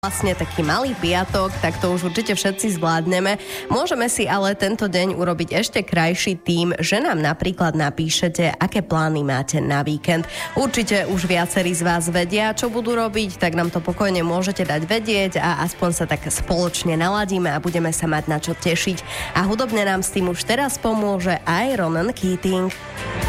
Vlastne taký malý piatok, tak to už určite všetci zvládneme. Môžeme si ale tento deň urobiť ešte krajší tým, že nám napríklad napíšete, aké plány máte na víkend. Určite už viacerí z vás vedia, čo budú robiť, tak nám to pokojne môžete dať vedieť a aspoň sa tak spoločne naladíme a budeme sa mať na čo tešiť. A hudobne nám s tým už teraz pomôže aj Ronan Keating.